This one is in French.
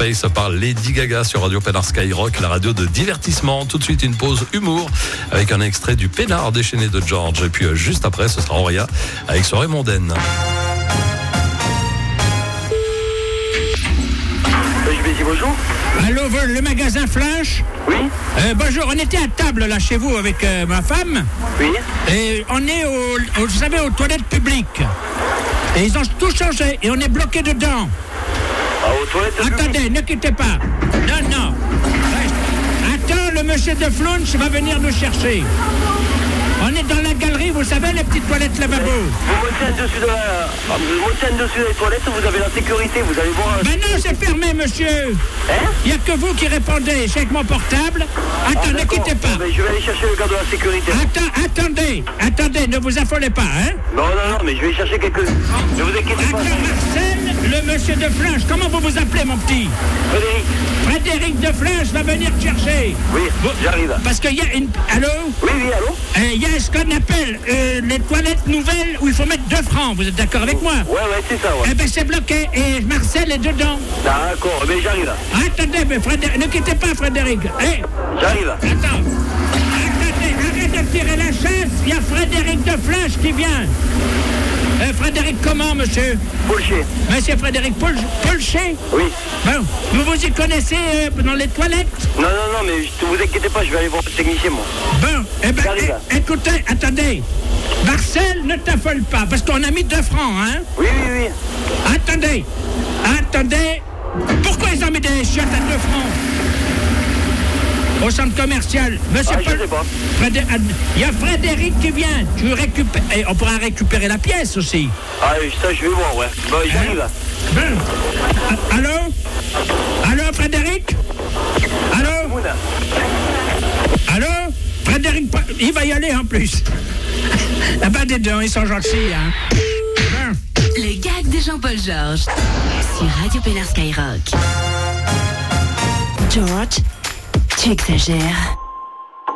Face par Lady Gaga sur Radio Pénard Skyrock, la radio de divertissement. Tout de suite, une pause humour avec un extrait du Pénard déchaîné de George. Et puis, juste après, ce sera Auria avec Soirée mondaine. Bonjour. Allô, le magasin Flash? Oui. Bonjour, on était à table là chez vous avec ma femme. Oui. Et on est vous savez, aux toilettes publiques. Et ils ont tout changé et on est bloqué dedans. Ah, aux toilettes publiques. Attendez, ne quittez pas. Non. Attends, le monsieur de Flunch va venir nous chercher. On est dans la galerie, vous savez, les petites toilettes lavabo. Vous montez en dessus des toilettes, vous avez la sécurité, vous allez voir... Ben non, c'est fermé, monsieur. Hein? Il n'y a que vous qui répondez. C'est avec mon portable. Attends, ne quittez pas. Ben, je vais aller chercher le gars de la sécurité. Attendez, ne vous affolez pas, hein? Non, mais je vais aller chercher quelqu'un. Ne vous inquiétez pas. Attends, Marcel, le monsieur de Flash, comment vous vous appelez, mon petit? Frédéric de Flash va venir te chercher. Oui, j'arrive. Parce qu'il y a une... Allô? Oui, allô? Il y a ce qu'on appelle les toilettes nouvelles où il faut mettre 2 francs. Vous êtes d'accord avec moi? Ouais, c'est ça, ouais. Eh ben, c'est bloqué et Marcel est dedans. D'accord, mais j'arrive. Attendez, mais Frédéric, ne quittez pas, Frédéric. J'arrive. Attends. Attendez, arrête de tirer la chaise. Il y a Frédéric de Flash qui vient. Frédéric comment, monsieur? Polcher. Monsieur Frédéric Polcher? Oui. Bon, vous y connaissez dans les toilettes? Non, mais ne vous inquiétez pas, je vais aller voir le technicien, moi. Bon, écoutez, attendez. Marcel, ne t'affole pas, parce qu'on a mis 2 francs, hein? Oui. Attendez. Pourquoi ils ont mis des chiottes à 2 francs? Au centre commercial. Monsieur je sais pas. Il y a Frédéric qui vient. Et on pourra récupérer la pièce aussi. Ah, ça, je vais voir, ouais. Bon, j'arrive. Allô, Frédéric? Allô? Frédéric, il va y aller en plus. Là-bas, des deux, ils sont gentils, hein. Le gag de Jean-Paul Georges sur Radio Pénard Skyrock. George, tu exagères.